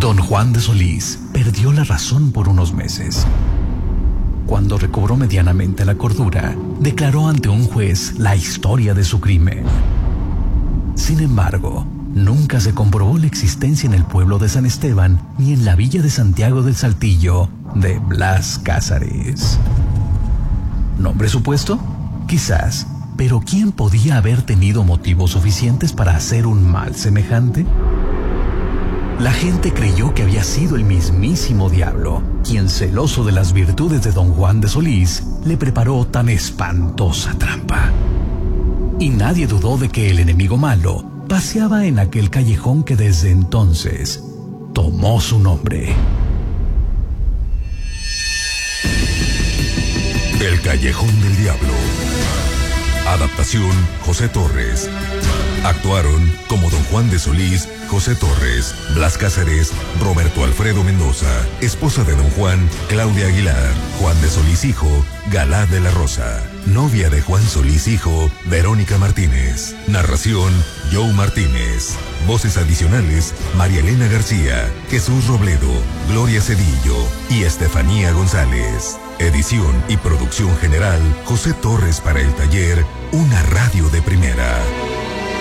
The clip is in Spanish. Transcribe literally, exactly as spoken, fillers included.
Don Juan de Solís perdió la razón por unos meses. Cuando recobró medianamente la cordura, declaró ante un juez la historia de su crimen. Sin embargo, nunca se comprobó la existencia en el pueblo de San Esteban ni en la villa de Santiago del Saltillo de Blas Cázares. ¿Nombre supuesto? Quizás, pero ¿quién podía haber tenido motivos suficientes para hacer un mal semejante? La gente creyó que había sido el mismísimo diablo, quien, celoso de las virtudes de don Juan de Solís, le preparó tan espantosa trampa. Y nadie dudó de que el enemigo malo paseaba en aquel callejón que desde entonces tomó su nombre. El Callejón del Diablo. Adaptación: José Torres. Actuaron como don Juan de Solís, José Torres, Blas Cázares, Roberto Alfredo Mendoza, esposa de don Juan, Claudia Aguilar, Juan de Solís hijo, Galá de la Rosa, novia de Juan Solís hijo, Verónica Martínez. Narración: Joe Martínez. Voces adicionales: María Elena García, Jesús Robledo, Gloria Cedillo y Estefanía González. Edición y producción general: José Torres para el taller Una Radio de Primera.